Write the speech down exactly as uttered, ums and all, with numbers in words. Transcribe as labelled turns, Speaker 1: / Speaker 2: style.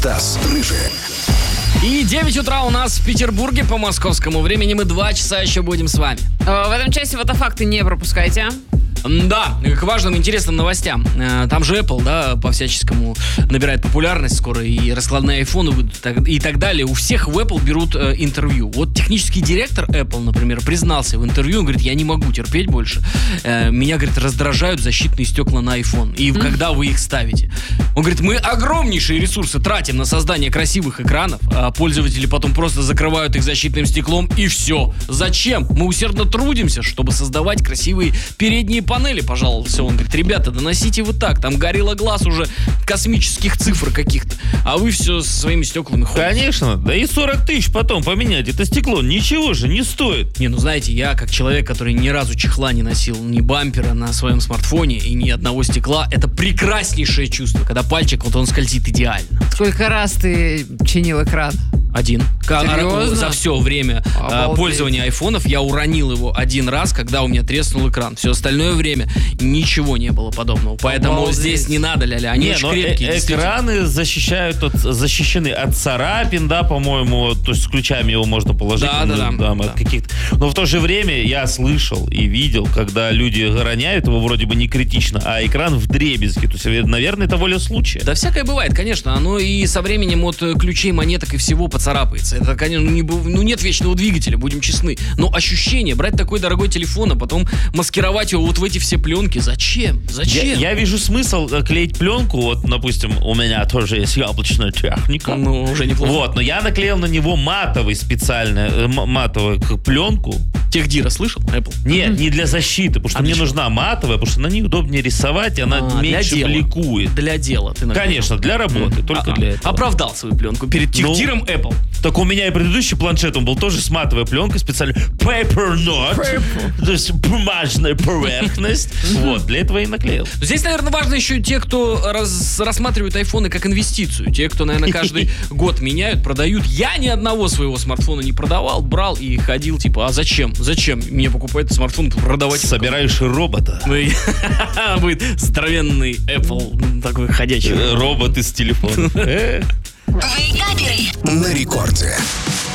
Speaker 1: Стас Рыжий.
Speaker 2: И девять утра у нас в Петербурге по московскому времени. Мы два часа еще будем с вами.
Speaker 3: В этом часе фотофакты не пропускайте.
Speaker 2: Да, к важным интересным новостям. Там же Apple, да, по-всяческому набирает популярность скоро, и раскладные айфоны будут и так далее. У всех в Apple берут э, интервью. Вот технический директор Apple, например, признался в интервью, он говорит, я не могу терпеть больше. Э, меня, говорит, раздражают защитные стекла на iPhone. И mm-hmm. когда вы их ставите? Он говорит, мы огромнейшие ресурсы тратим на создание красивых экранов, а пользователи потом просто закрывают их защитным стеклом, и все. Зачем? Мы усердно трудимся, чтобы создавать красивые передние панели, пожаловался он. Говорит, ребята, доносите вы так, там горело глаз уже космических цифр каких-то, а вы все со своими стеклами ходите.
Speaker 4: Конечно, да и сорок тысяч потом поменять это стекло ничего же не стоит.
Speaker 2: Не, ну знаете, я как человек, который ни разу чехла не носил, ни бампера на своем смартфоне и ни одного стекла, это прекраснейшее чувство, когда пальчик, вот он скользит идеально.
Speaker 3: Сколько раз ты чинил экран?
Speaker 2: Один.
Speaker 3: Серьезно?
Speaker 2: За все время
Speaker 3: Обалдеть.
Speaker 2: пользования айфонов я уронил его один раз, когда у меня треснул экран. Все остальное время ничего не было подобного. Поэтому
Speaker 3: Обалдеть.
Speaker 2: здесь не надо, ля-ля. Они
Speaker 4: не,
Speaker 2: очень
Speaker 4: но
Speaker 2: крепкие.
Speaker 4: э- экраны защищают от, защищены от царапин, да, по-моему, то есть с ключами его можно положить.
Speaker 2: Да, да, да,
Speaker 4: там,
Speaker 2: да.
Speaker 4: От каких-то. Но в то же время я слышал и видел, когда люди роняют его вроде бы не критично, а экран вдребезги. То есть, наверное, это воля случая.
Speaker 2: Да всякое бывает, конечно. Оно и со временем от ключей, монеток и всего поцарапается. Это, конечно, ну, не, ну нет вечного двигателя, будем честны. Но ощущение, брать такой дорогой телефон, а потом маскировать его вот в эти все пленки. Зачем? Зачем?
Speaker 4: Я, я вижу смысл клеить пленку. Вот, допустим, у меня тоже есть яблочная техника.
Speaker 2: Ну, уже неплохо.
Speaker 4: Вот, но я наклеил на него матовый специально, э, матовую пленку.
Speaker 2: Техдира слышал? Apple?
Speaker 4: Нет, не для защиты, потому что
Speaker 2: А
Speaker 4: мне
Speaker 2: для чего?
Speaker 4: нужна матовая, потому что на ней удобнее рисовать, и она
Speaker 2: А, для
Speaker 4: меньше
Speaker 2: дела.
Speaker 4: бликует.
Speaker 2: Для дела. Ты наклеил.
Speaker 4: Конечно, для работы, только
Speaker 2: А-а.
Speaker 4: для этого.
Speaker 2: Оправдал свою пленку перед техдиром Apple.
Speaker 4: Так у меня и предыдущий планшет, он был тоже с матовой пленкой, специально paper note, то есть бумажная поверхность. Вот, для этого и наклеил.
Speaker 2: Здесь, наверное, важно еще те, кто раз, рассматривают айфоны как инвестицию. Те, кто, наверное, каждый год меняют, продают. Я ни одного своего смартфона не продавал, брал и ходил, типа, а зачем? Зачем мне покупать смартфон, продавать его?
Speaker 4: Собираешь робота.
Speaker 2: Будет здоровенный Apple, такой ходячий.
Speaker 4: Робот из телефона.
Speaker 1: На рекорде.